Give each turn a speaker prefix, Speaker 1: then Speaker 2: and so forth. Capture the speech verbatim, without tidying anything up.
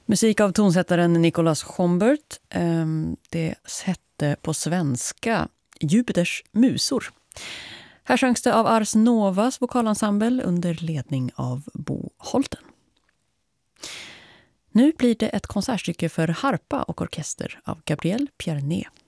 Speaker 1: Musik av tonsättaren Nicolas Schombert. Det hette på svenska Jupiters musor. Här sjöngs det av Ars Novas vokalensemble under ledning av Bo Holten. Nu blir det ett konsertstycke för harpa och orkester av Gabriel Pierné.